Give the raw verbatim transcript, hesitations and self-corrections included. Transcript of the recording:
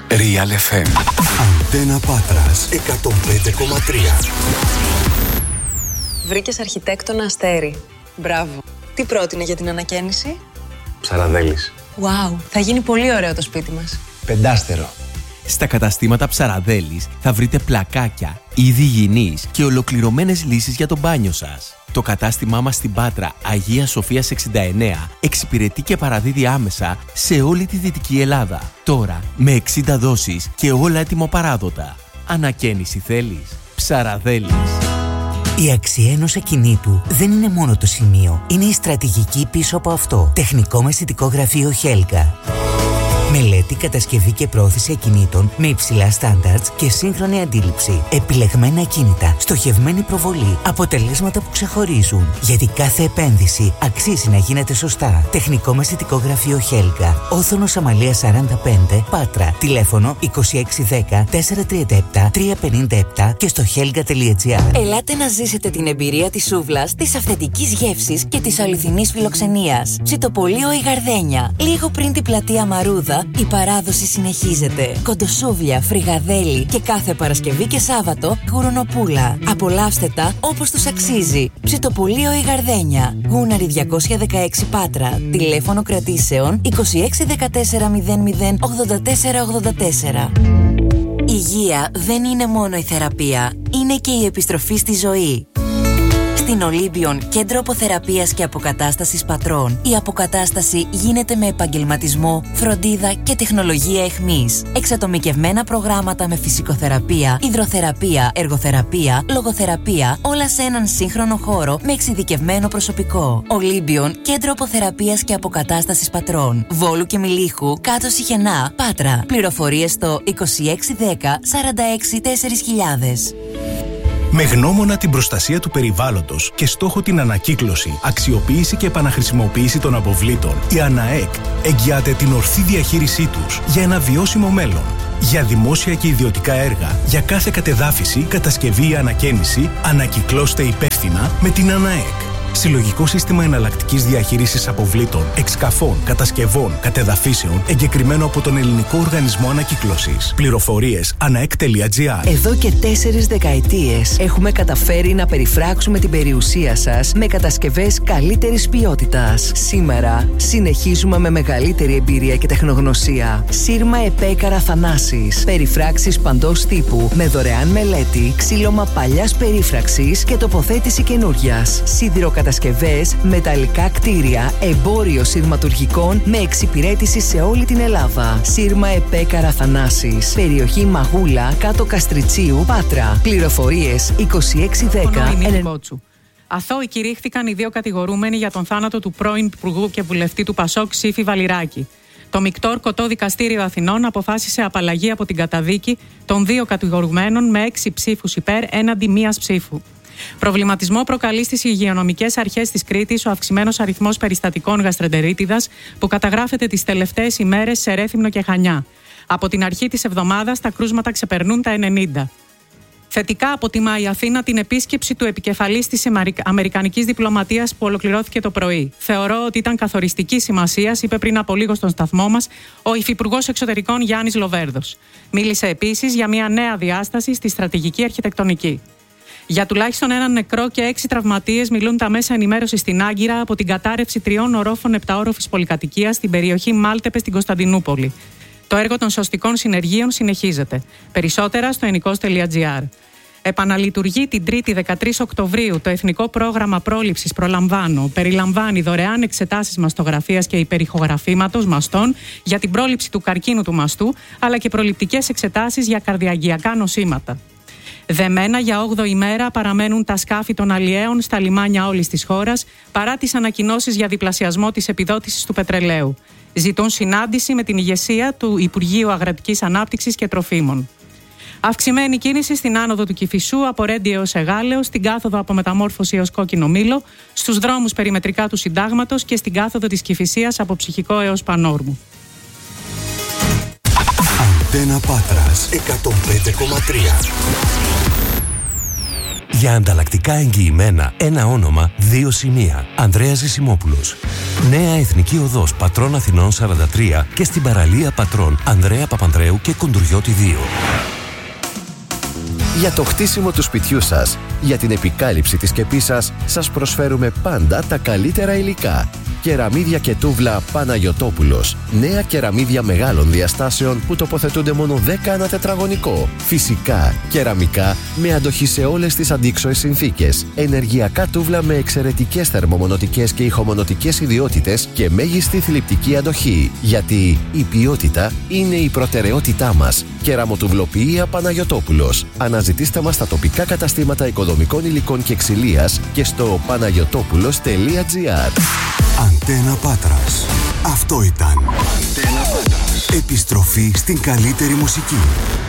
Real εφ εμ. Αντένα Πάτρας εκατόν πέντε κόμμα τρία. Βρήκες αρχιτέκτονα Αστέρι. Μπράβο. Τι πρότεινε για την ανακαίνιση? Ψαραδέλης. Wow, θα γίνει πολύ ωραίο το σπίτι μας. Πεντάστερο. Στα καταστήματα Ψαραδέλης θα βρείτε πλακάκια, είδη υγιεινής και ολοκληρωμένες λύσεις για το μπάνιο σας. Το κατάστημά μας στην Πάτρα Αγία Σοφίας εξήντα εννέα εξυπηρετεί και παραδίδει άμεσα σε όλη τη Δυτική Ελλάδα. Τώρα με εξήντα δόσεις και όλα έτοιμο-παράδοτα. Ανακαίνιση θέλεις? Ψαραδέλης. Η αξία ενός ακινήτου δεν είναι μόνο το σημείο, είναι η στρατηγική πίσω από αυτό. Τεχνικό μεσητικό γραφείο Χέλγα. Μελέτη, κατασκευή και πρόθεση ακινήτων με υψηλά στάνταρτς και σύγχρονη αντίληψη. Επιλεγμένα ακίνητα, στοχευμένη προβολή, αποτελέσματα που ξεχωρίζουν. Γιατί κάθε επένδυση αξίζει να γίνεται σωστά. Τεχνικό μεσητικό γραφείο Χέλγα. Όθωνος Αμαλίας σαράντα πέντε, Πάτρα. Τηλέφωνο είκοσι έξι δέκα τετρακόσια τριάντα επτά τριακόσια πενήντα επτά και στο χέλγα τελεία τζι άρ. Ελάτε να ζήσετε την εμπειρία της σούβλας, της αυθεντικής γεύσης και της αληθινής φιλοξενίας. Ψητοπολείο η Γαρδένια. Λίγο πριν την πλατεία Μαρούδα, η παράδοση συνεχίζεται. Κοντοσούβλια, φρυγαδέλι και κάθε Παρασκευή και Σάββατο γουρουνοπούλα. Απολαύστε τα όπως τους αξίζει. Ψητοπολείο η Γαρδένια. Γούναρη διακόσια δεκαέξι Πάτρα. Τηλέφωνο κρατήσεων είκοσι έξι δεκατέσσερα μηδέν μηδέν ογδόντα τέσσερα ογδόντα τέσσερα. Υγεία δεν είναι μόνο η θεραπεία, είναι και η επιστροφή στη ζωή. Στην Ολύμπιον, κέντρο αποθεραπείας και αποκατάστασης πατρών, η αποκατάσταση γίνεται με επαγγελματισμό, φροντίδα και τεχνολογία εχμής. Εξατομικευμένα προγράμματα με φυσικοθεραπεία, υδροθεραπεία, εργοθεραπεία, λογοθεραπεία, όλα σε έναν σύγχρονο χώρο με εξειδικευμένο προσωπικό. Ολύμπιον, κέντρο αποθεραπείας και αποκατάστασης πατρών. Βόλου και Μιλίχου, κάτω Σιχενά, Πάτρα. Πληροφορίες στο είκοσι έξι δέκα σαράντα έξι τέσσερα χιλιάδες. Με γνώμονα την προστασία του περιβάλλοντος και στόχο την ανακύκλωση, αξιοποίηση και επαναχρησιμοποίηση των αποβλήτων, η ΑΝΑΕΚ εγγυάται την ορθή διαχείρισή τους για ένα βιώσιμο μέλλον. Για δημόσια και ιδιωτικά έργα, για κάθε κατεδάφιση, κατασκευή ή ανακαίνιση, ανακυκλώστε υπεύθυνα με την ΑΝΑΕΚ. Συλλογικό σύστημα εναλλακτικής διαχείρισης αποβλήτων, εξκαφών, κατασκευών, κατεδαφίσεων, εγκεκριμένο από τον Ελληνικό Οργανισμό Ανακύκλωσης. Πληροφορίες αναεκ τελεία τζι άρ. Εδώ και τέσσερις δεκαετίες έχουμε καταφέρει να περιφράξουμε την περιουσία σας με κατασκευές καλύτερης ποιότητας. Σήμερα συνεχίζουμε με μεγαλύτερη εμπειρία και τεχνογνωσία. Σύρμα Επέκαρα Θανάσης. Περιφράξεις παντός τύπου με δωρεάν μελέτη, ξύλωμα παλιάς περίφραξης και τοποθέτηση καινούριας. Κατασκευές, μεταλλικά κτίρια, εμπόριο σειρματουργικών με εξυπηρέτηση σε όλη την Ελλάδα. Σύρμα Επέκαρα Θανάσης. Περιοχή Μαγούλα, κάτω Καστριτσίου, Πάτρα. Πληροφορίες είκοσι έξι δέκα. Αθώοι κηρύχθηκαν οι δύο κατηγορούμενοι για τον θάνατο του πρώην Υπουργού και βουλευτή του Πασόκ Σύφη Βαλιράκη. Το Μεικτό Ορκωτό Δικαστήριο Αθηνών αποφάσισε απαλλαγή από την καταδίκη των δύο κατηγορουμένων με έξι ψήφους υπέρ έναντι μίας ψήφου. Προβληματισμό προκαλεί στις υγειονομικές αρχές της Κρήτης ο αυξημένος αριθμός περιστατικών γαστρεντερίτιδας που καταγράφεται τις τελευταίες ημέρες σε Ρέθυμνο και Χανιά. Από την αρχή της εβδομάδας τα κρούσματα ξεπερνούν τα ενενήντα. Θετικά αποτιμά η Αθήνα την επίσκεψη του επικεφαλής της Αμερικανικής διπλωματίας που ολοκληρώθηκε το πρωί. Θεωρώ ότι ήταν καθοριστική σημασίας, είπε πριν από λίγο στον σταθμό μας ο Υφυπουργός Εξωτερικών Γιάννης Λοβέρδος. Μίλησε επίσης για μια νέα διάσταση στη στρατηγική αρχιτεκτονική. Για τουλάχιστον έναν νεκρό και έξι τραυματίες μιλούν τα μέσα ενημέρωσης στην Άγκυρα από την κατάρρευση τριών ορόφων επταόροφης πολυκατοικίας στην περιοχή Μάλτεπε στην Κωνσταντινούπολη. Το έργο των σωστικών συνεργείων συνεχίζεται. Περισσότερα στο ενικός τελεία τζι άρ. Επαναλειτουργεί την Τρίτη δεκατρείς Οκτωβρίου το Εθνικό Πρόγραμμα Πρόληψης Προλαμβάνω. Περιλαμβάνει δωρεάν εξετάσεις μαστογραφίας και υπερηχογραφήματος μαστών για την πρόληψη του καρκίνου του μαστού, αλλά και προληπτικές εξετάσεις για καρδιαγγειακά νοσήματα. Δεμένα για όγδοη μέρα παραμένουν τα σκάφη των αλλιέων στα λιμάνια όλης της χώρας, παρά τις ανακοινώσεις για διπλασιασμό της επιδότησης του πετρελαίου. Ζητούν συνάντηση με την ηγεσία του Υπουργείου Αγροτικής Ανάπτυξης και Τροφίμων. Αυξημένη κίνηση στην άνοδο του Κηφισού από Ρέντι έως Εγάλεο, στην κάθοδο από Μεταμόρφωση έως Κόκκινο Μήλο, στους δρόμους περιμετρικά του Συντάγματος και στην κάθοδο της Κηφισίας από Ψυχικό έως Πανόρμου. Αντένα Πάτρας εκατόν πέντε κόμμα τρία. Για ανταλλακτικά εγγυημένα, ένα όνομα, δύο σημεία. Ανδρέας Ζησιμόπουλος. Νέα Εθνική Οδός Πατρών Αθηνών σαράντα τρία και στην παραλία Πατρών Ανδρέα Παπανδρέου και Κοντουριώτη δύο. Για το χτίσιμο του σπιτιού σας, για την επικάλυψη της σκεπής σας, σας προσφέρουμε πάντα τα καλύτερα υλικά. Κεραμίδια και τούβλα Παναγιωτόπουλος. Νέα κεραμίδια μεγάλων διαστάσεων που τοποθετούνται μόνο δέκα ανά τετραγωνικό. Φυσικά, κεραμικά με αντοχή σε όλες τις αντίξωες συνθήκες. Ενεργειακά τούβλα με εξαιρετικές θερμομονωτικές και ηχομονωτικές ιδιότητες και μέγιστη θλιπτική αντοχή. Γιατί η ποιότητα είναι η προτεραιότητά μας. Κεραμοτουβλοποιία Παναγιωτόπουλος. Αναζητήστε μας στα τοπικά καταστήματα οικοδομικών υλικών και ξυλίας και στο παναγιωτόπουλος τελεία τζι άρ. Αντένα Πάτρας. Αυτό ήταν. Αντένα Πάτρας. Επιστροφή στην καλύτερη μουσική.